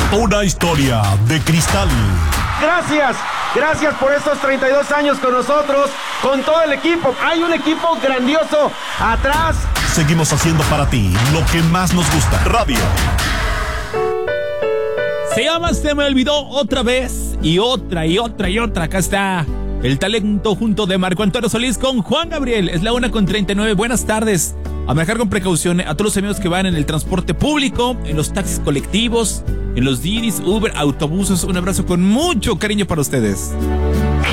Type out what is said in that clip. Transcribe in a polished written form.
Una historia de cristal. Gracias por estos 32 años con nosotros, con todo el equipo. Hay un equipo grandioso atrás. Seguimos haciendo para ti lo que más nos gusta. Radio. Se llama Se me olvidó otra vez y otra. Acá está el talento junto de Marco Antonio Solís con Juan Gabriel. Es la 1:39. Buenas tardes. A manejar con precaución a todos los amigos que van en el transporte público, en los taxis colectivos, en los Didis, Uber, autobuses. Un abrazo con mucho cariño para ustedes.